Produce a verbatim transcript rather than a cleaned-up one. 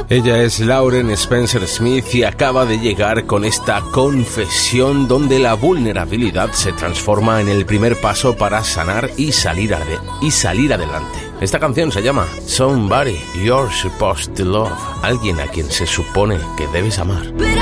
Ella es Lauren Spencer Smith y acaba de llegar con esta confesión donde la vulnerabilidad se transforma en el primer paso para sanar y salir, ade- y salir adelante. Esta canción se llama Somebody You're Supposed to Love, alguien a quien se supone que debes amar.